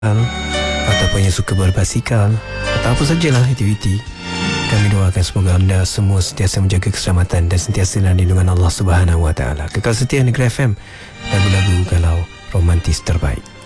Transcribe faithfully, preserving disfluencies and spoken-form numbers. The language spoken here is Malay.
ataupun yang suka berbasikal atau apa sajalah aktiviti. Kami doakan semoga anda semua sentiasa menjaga keselamatan dan sentiasa dalam lindungan Allah Subhanahu Wa Taala. Kekal setia Negeri F M, lagu-lagu galau romantis terbaik.